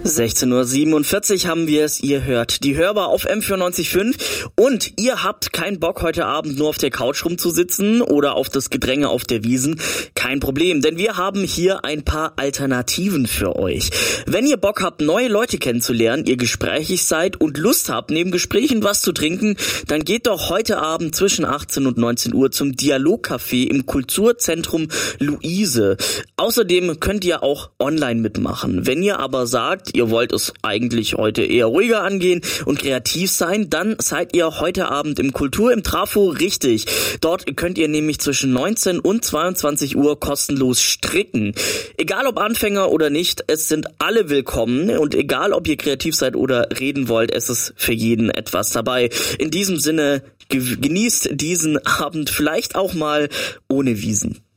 16:47 Uhr haben wir es, ihr hört die Hörbar auf M94.5 und ihr habt keinen Bock heute Abend nur auf der Couch rumzusitzen oder auf das Gedränge auf der Wiesn. Kein Problem, denn wir haben hier ein paar Alternativen für euch. Wenn ihr Bock habt, neue Leute kennenzulernen, ihr gesprächig seid und Lust habt, neben Gesprächen was zu trinken, dann geht doch heute Abend zwischen 18 und 19 Uhr zum Dialogcafé im Kulturzentrum Luise. Außerdem könnt ihr auch online mitmachen. Wenn ihr aber sagt, ihr wollt es eigentlich heute eher ruhiger angehen und kreativ sein, dann seid ihr heute Abend im Kultur im Trafo richtig. Dort könnt ihr nämlich zwischen 19 und 22 Uhr kostenlos stricken. Egal ob Anfänger oder nicht, es sind alle willkommen und egal ob ihr kreativ seid oder reden wollt, es ist für jeden etwas dabei. In diesem Sinne, genießt diesen Abend vielleicht auch mal ohne Wiesn.